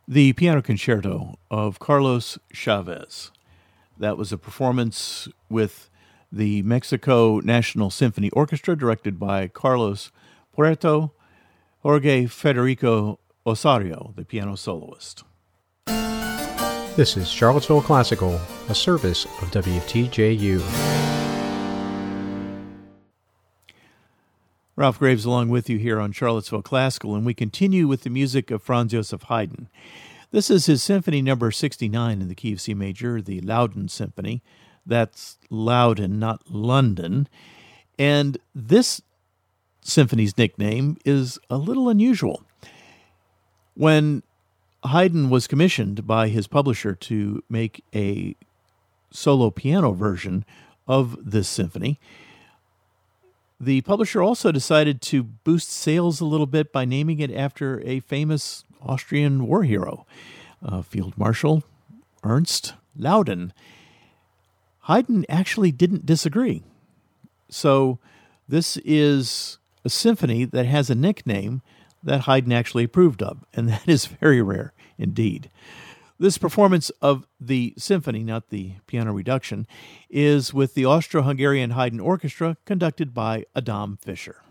The Piano Concerto of Carlos Chavez. That was a performance with the Mexico National Symphony Orchestra, directed by Carlos Puerto, Jorge Federico Osorio, the piano soloist. This is Charlottesville Classical, a service of WTJU. Ralph Graves along with you here on Charlottesville Classical, and we continue with the music of Franz Joseph Haydn. This is his Symphony number 69 in the key of C major, the Loudon Symphony. That's Loudon, not London. And this symphony's nickname is a little unusual. When Haydn was commissioned by his publisher to make a solo piano version of this symphony, the publisher also decided to boost sales a little bit by naming it after a famous Austrian war hero, Field Marshal Ernst Loudon. Haydn actually didn't disagree. So this is a symphony that has a nickname that Haydn actually approved of, and that is very rare indeed. This performance of the symphony, not the piano reduction, is with the Austro-Hungarian Haydn Orchestra, conducted by Adam Fischer.